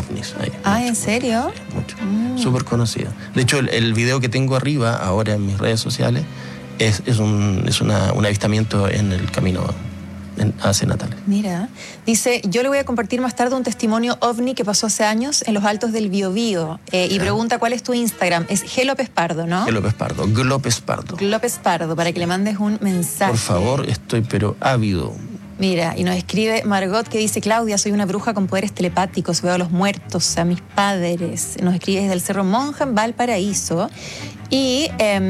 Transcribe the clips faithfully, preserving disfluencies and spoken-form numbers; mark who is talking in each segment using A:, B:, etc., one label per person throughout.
A: ovnis. Ahí,
B: ah,
A: mucho,
B: ¿en serio?
A: Sí, mucho.
B: Mm.
A: Súper conocida. De hecho, el, el video que tengo arriba, ahora en mis redes sociales, es, es, un, es una, un avistamiento en el camino en, hacia Natales.
B: Mira, dice, yo le voy a compartir más tarde un testimonio ovni que pasó hace años en los altos del Biobío. Eh, y pregunta, ¿cuál es tu Instagram? Es G. López Pardo, ¿no?
A: G. López Pardo, G. López Pardo.
B: G. López Pardo, para que le mandes un mensaje.
A: Por favor, estoy pero ávido.
B: Mira, y nos escribe Margot que dice, Claudia, soy una bruja con poderes telepáticos, veo a los muertos, a mis padres. Nos escribe desde el Cerro Monja, en Valparaíso. Y,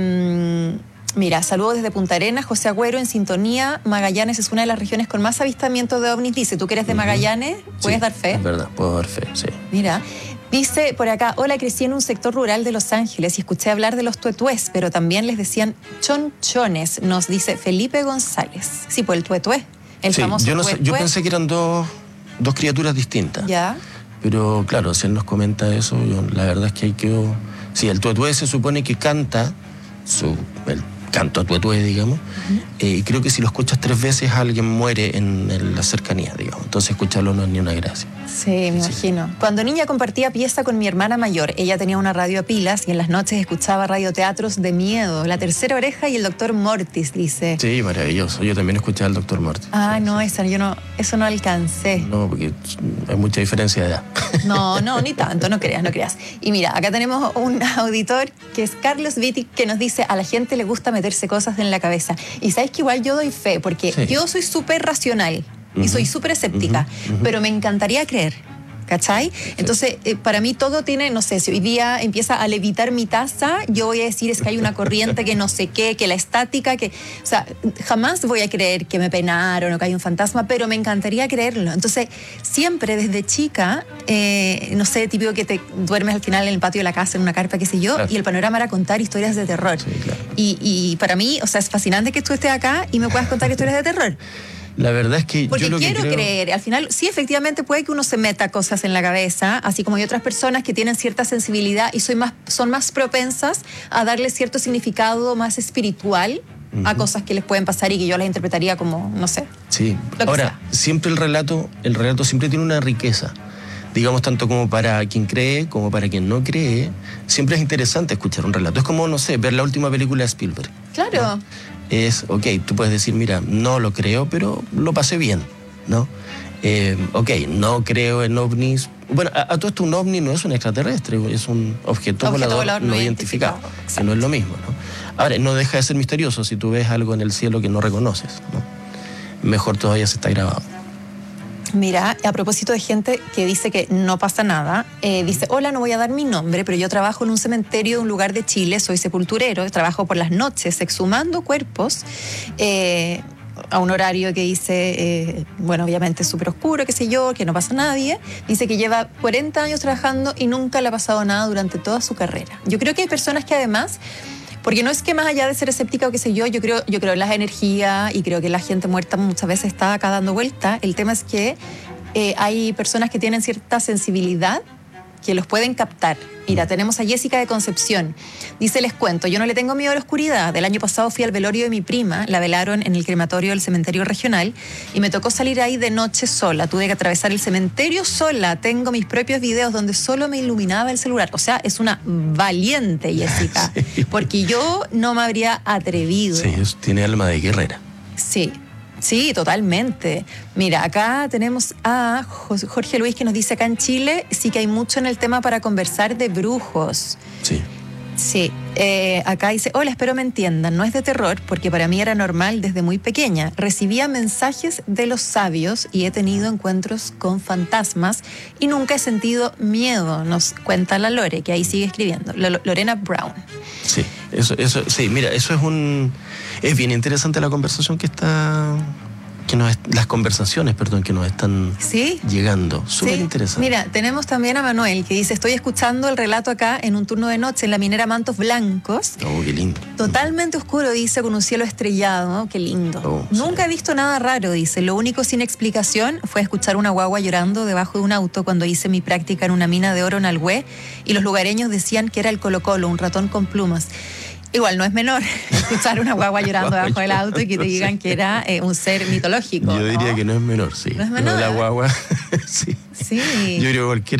B: eh, mira, saludos desde Punta Arenas, José Agüero en sintonía. Magallanes es una de las regiones con más avistamientos de ovnis. Dice, ¿tú que eres de Magallanes? ¿Puedes
A: Sí,
B: dar fe?
A: Es verdad, puedo dar fe, sí.
B: Mira, dice por acá, hola, crecí en un sector rural de Los Ángeles y escuché hablar de los tuetués, pero también les decían chonchones, nos dice Felipe González. Sí, pues el tuetué. El
A: Sí,
B: famoso
A: yo, no sé, yo
B: tuetué.
A: pensé que eran dos, dos criaturas distintas.
B: Ya.
A: Pero claro, si él nos comenta eso, yo, la verdad es que hay que... Sí, el tuetué se supone que canta, su, el canto tuetué, digamos, uh-huh. eh, y creo que si lo escuchas tres veces alguien muere en, en la cercanía, digamos. Entonces escucharlo no es ni una gracia.
B: Sí, me sí. imagino. Cuando niña compartía pieza con mi hermana mayor. Ella tenía una radio a pilas y en las noches escuchaba radioteatros de miedo. La Tercera Oreja y el Doctor Mortis, dice.
A: Sí, maravilloso. Yo también escuchaba al Doctor Mortis.
B: Ah,
A: sí,
B: no,
A: sí.
B: esa, yo no, eso no alcancé.
A: No, porque hay mucha diferencia de edad.
B: No, no, ni tanto, no creas, no creas. Y mira, acá tenemos un auditor que es Carlos Vitti, que nos dice, a la gente le gusta meterse cosas en la cabeza. Y sabes que igual yo doy fe, porque sí. yo soy súper racional uh-huh. y soy súper escéptica, uh-huh. Uh-huh. pero me encantaría creer. ¿Cachai? Entonces, eh, para mí todo tiene, no sé, si hoy día empieza a levitar mi taza, yo voy a decir es que hay una corriente que no sé qué, que la estática, que... O sea, jamás voy a creer que me penaron o que hay un fantasma, pero me encantaría creerlo. Entonces, siempre desde chica, eh, no sé, típico que te duermes al final en el patio de la casa, en una carpa, qué sé yo, claro. y el panorama era contar historias de terror.
A: Sí, claro.
B: y, y para mí, o sea, es fascinante que tú estés acá y me puedas contar historias de terror.
A: La verdad es que
B: Porque
A: yo lo
B: quiero
A: que creo...
B: creer, al final sí, efectivamente puede que uno se meta cosas en la cabeza, así como hay otras personas que tienen cierta sensibilidad y soy más, son más propensas a darle cierto significado más espiritual uh-huh. a cosas que les pueden pasar y que yo las interpretaría como, no sé.
A: Sí, ahora, siempre el relato, el relato siempre tiene una riqueza. Digamos, tanto como para quien cree, como para quien no cree, siempre es interesante escuchar un relato. Es como, no sé, ver la última película de Spielberg.
B: Claro.
A: ¿no? Es, ok, tú puedes decir, mira, no lo creo, pero lo pasé bien, ¿no? Eh, ok, no creo en ovnis. Bueno, a, a todo esto un ovni no es un extraterrestre, es un objeto, objeto volador, volador no, no identificado, identificado que no es lo mismo, ¿no? Ahora, no deja de ser misterioso si tú ves algo en el cielo que no reconoces, ¿no? Mejor todavía se está grabado.
B: Mira, a propósito de gente que dice que no pasa nada, eh, dice, hola, no voy a dar mi nombre, pero yo trabajo en un cementerio de un lugar de Chile, soy sepulturero, trabajo por las noches exhumando cuerpos eh, a un horario que dice, eh, bueno, obviamente súper oscuro, qué sé yo, que no pasa nadie. Dice que lleva cuarenta años trabajando y nunca le ha pasado nada durante toda su carrera. Yo creo que hay personas que además... Porque no es que más allá de ser escéptica o qué sé yo, yo creo, yo creo en las energías y creo que la gente muerta muchas veces está acá dando vuelta. El tema es que eh, hay personas que tienen cierta sensibilidad que los pueden captar. Mira, tenemos a Jessica de Concepción. Dice, les cuento, yo no le tengo miedo a la oscuridad. El año pasado fui al velorio de mi prima, la velaron en el crematorio del cementerio regional y me tocó salir ahí de noche sola. Tuve que atravesar el cementerio sola. Tengo mis propios videos donde solo me iluminaba el celular. O sea, es una valiente Jessica, sí. porque yo no me habría atrevido.
A: Sí, eso tiene alma de guerrera.
B: Sí. Sí, totalmente. Mira, acá tenemos a Jorge Luis que nos dice acá en Chile sí que hay mucho en el tema para conversar de brujos.
A: Sí.
B: Sí, eh, acá dice, hola, espero me entiendan, no es de terror porque para mí era normal desde muy pequeña. Recibía mensajes de los sabios y he tenido encuentros con fantasmas y nunca he sentido miedo, nos cuenta la Lore, que ahí sigue escribiendo, Lorena Brown.
A: Sí, eso, eso, sí, mira, eso es un... Es bien interesante la conversación que está... Que nos, las conversaciones, perdón, que nos están
B: ¿Sí?
A: llegando. Súper
B: sí.
A: interesante.
B: Mira, tenemos también a Manuel que dice, estoy escuchando el relato acá en un turno de noche en la minera Mantos Blancos.
A: Oh, qué lindo.
B: Totalmente oscuro, dice, con un cielo estrellado. Qué lindo. Oh, Nunca sí. he visto nada raro, dice. Lo único sin explicación fue escuchar una guagua llorando debajo de un auto cuando hice mi práctica en una mina de oro en Alhué y los lugareños decían que era el Colo-Colo, un ratón con plumas. Igual no es menor escuchar una guagua llorando debajo del auto y que te digan que era eh, un ser mitológico.
A: Yo diría
B: ¿no?
A: que no es menor, sí.
B: No es menor.
A: Lo de la guagua, sí.
B: Sí.
A: Yo creo que cualquier